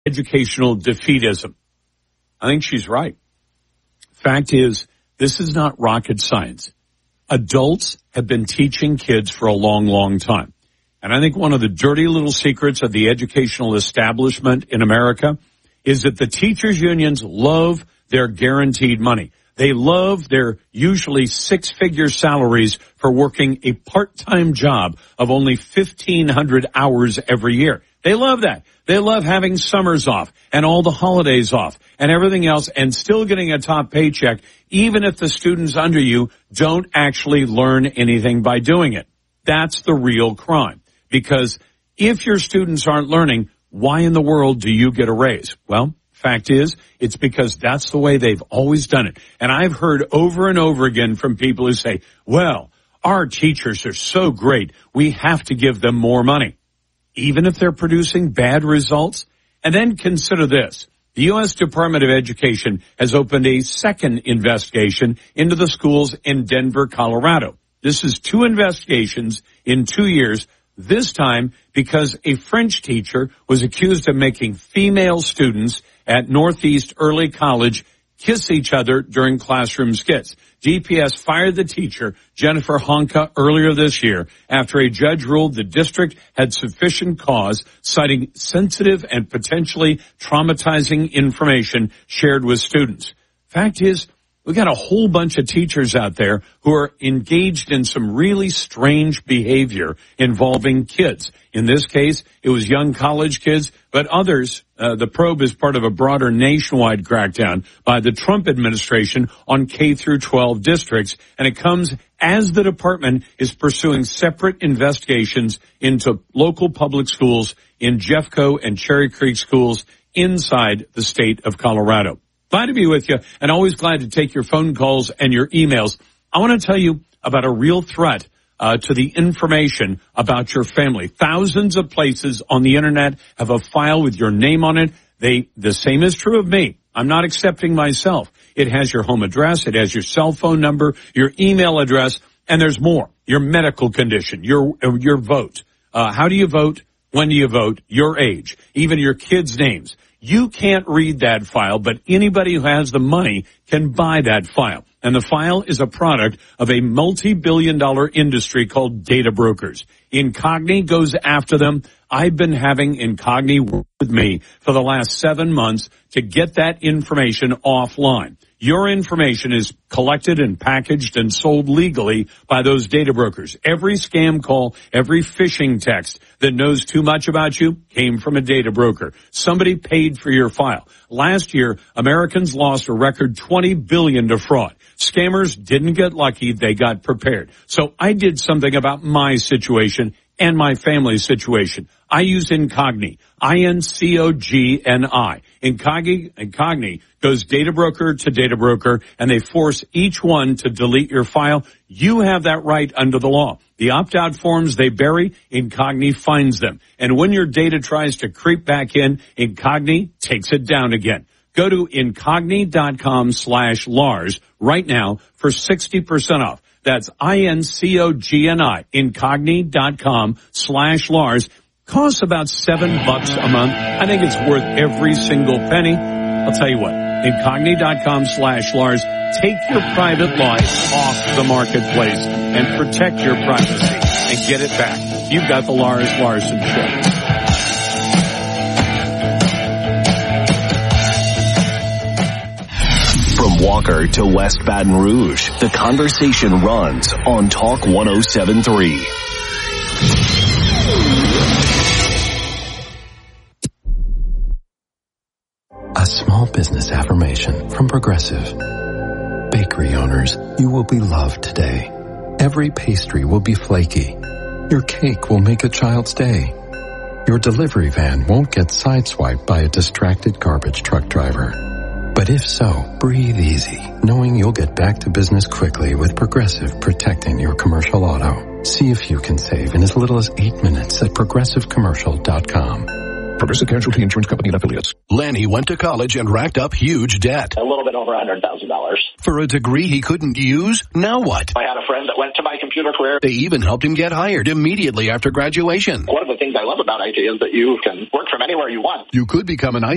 educational defeatism. I think she's right. Fact is, this is not rocket science. Adults have been teaching kids for a long, long time. And I think one of the dirty little secrets of the educational establishment in America is that the teachers' unions love their guaranteed money. They love their usually six-figure salaries for working a part-time job of only 1,500 hours every year. They love that. They love having summers off and all the holidays off and everything else and still getting a top paycheck, even if the students under you don't actually learn anything by doing it. That's the real crime. Because if your students aren't learning, why in the world do you get a raise? Well, fact is, it's because that's the way they've always done it. And I've heard over and over again from people who say, well, our teachers are so great, we have to give them more money, even if they're producing bad results. And then consider this. The U.S. Department of Education has opened a second investigation into the schools in Denver, Colorado. This is 2 investigations in 2 years, this time because a French teacher was accused of making female students at Northeast Early College kiss each other during classroom skits. DPS fired the teacher, Jennifer Honka, earlier this year after a judge ruled the district had sufficient cause, citing sensitive and potentially traumatizing information shared with students. Fact is, we got a whole bunch of teachers out there who are engaged in some really strange behavior involving kids. In this case, it was young college kids, but others, the probe is part of a broader nationwide crackdown by the Trump administration on K through 12 districts, and it comes as the department is pursuing separate investigations into local public schools in Jeffco and Cherry Creek schools inside the state of Colorado. Glad to be with you, and always glad to take your phone calls and your emails. I want to tell you about a real threat to the information about your family. Thousands of places on the internet have a file with your name on it. The same is true of me. I'm not accepting myself. It has your home address, it has your cell phone number, your email address, and there's more. Your medical condition, your vote. How do you vote? When do you vote? Your age, even your kids' names. You can't read that file, but anybody who has the money can buy that file. And the file is a product of a multi-billion-dollar industry called data brokers. Incogni goes after them. I've been having Incogni work with me for the last 7 months to get that information offline. Your information is collected and packaged and sold legally by those data brokers. Every scam call, every phishing text that knows too much about you came from a data broker. Somebody paid for your file. Last year, Americans lost a record $20 billion to fraud. Scammers didn't get lucky, they got prepared. So I did something about my situation and my family's situation. I use Incogni, I-N-C-O-G-N-I. Incogni goes data broker to data broker, and they force each one to delete your file. You have that right under the law. The opt-out forms they bury, Incogni finds them. And when your data tries to creep back in, Incogni takes it down again. Go to Incogni.com/Lars right now for 60% off. That's I-N-C-O-G-N-I, Incogni.com/Lars. Costs about $7 a month. I think it's worth every single penny. I'll tell you what, Incogni.com/Lars. Take your private life off the marketplace and protect your privacy and get it back. You've got the Lars Larson Show. From Walker to West Baton Rouge, the conversation runs on Talk 107.3. A small business affirmation from Progressive. Bakery owners, you will be loved today. Every pastry will be flaky. Your cake will make a child's day. Your delivery van won't get sideswiped by a distracted garbage truck driver. But if so, breathe easy, knowing you'll get back to business quickly with Progressive protecting your commercial auto. See if you can save in as little as 8 minutes at progressivecommercial.com. Progressive Casualty Insurance Company and Affiliates. Lanny went to college and racked up huge debt. A little bit over $100,000. For a degree he couldn't use? Now what? I had a friend that went to my computer career. They even helped him get hired immediately after graduation. One of the things I love about IT is that you can work from anywhere you want. You could become an IT